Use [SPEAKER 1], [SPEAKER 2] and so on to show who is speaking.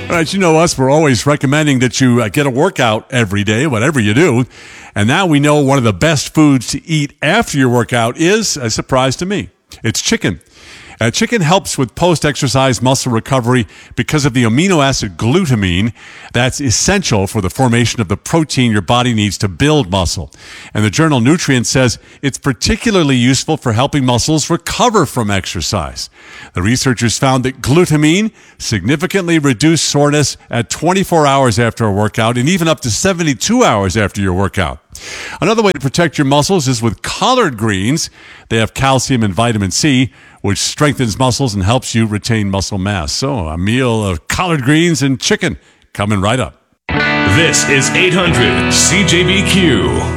[SPEAKER 1] All right, you know us, we're always recommending that you get a workout every day, whatever you do. And now we know one of the best foods to eat after your workout is a surprise to me. It's chicken. Chicken helps with post-exercise muscle recovery because of the amino acid glutamine that's essential for the formation of the protein your body needs to build muscle. And the journal Nutrient says it's particularly useful for helping muscles recover from exercise. The researchers found that glutamine significantly reduced soreness at 24 hours after a workout and even up to 72 hours after your workout. Another way to protect your muscles is with collard greens. They have calcium and vitamin C, which strengthens muscles and helps you retain muscle mass. So a meal of collard greens and chicken coming right up.
[SPEAKER 2] This is 800 CJBQ.